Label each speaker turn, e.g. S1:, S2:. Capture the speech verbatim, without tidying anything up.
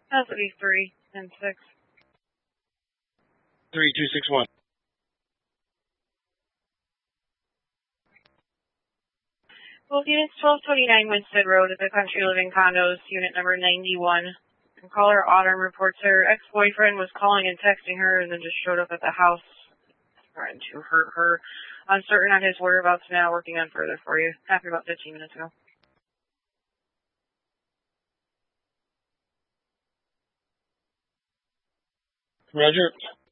S1: That would be three and six.
S2: Three two six one.
S1: Well, units twelve twenty-nine Winstead Road at the Country Living Condos, unit number ninety-one. And caller Autumn reports her ex-boyfriend was calling and texting her and then just showed up at the house trying to hurt her. Uncertain on his whereabouts now, working on further for you. Happened about fifteen minutes ago.
S2: Roger.